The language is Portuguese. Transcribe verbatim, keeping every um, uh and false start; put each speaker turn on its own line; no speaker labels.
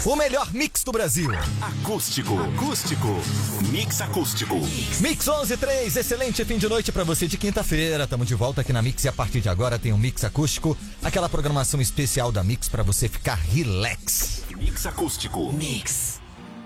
O melhor mix do Brasil.
Acústico. Acústico. Mix acústico.
Mix onze três, excelente fim de noite pra você de quinta-feira. Tamo de volta aqui na Mix e a partir de agora tem um Mix acústico, aquela programação especial da Mix pra você ficar relax.
Mix acústico.
Mix.